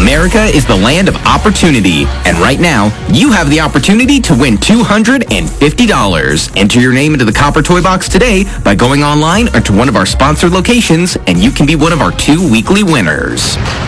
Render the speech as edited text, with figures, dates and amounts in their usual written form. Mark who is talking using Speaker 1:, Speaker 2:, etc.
Speaker 1: America is the land of opportunity, and right now, you have the opportunity to win $250. Enter your name into the Copper Toy Box today by going online or to one of our sponsored locations, and you can be one of our 2 weekly winners.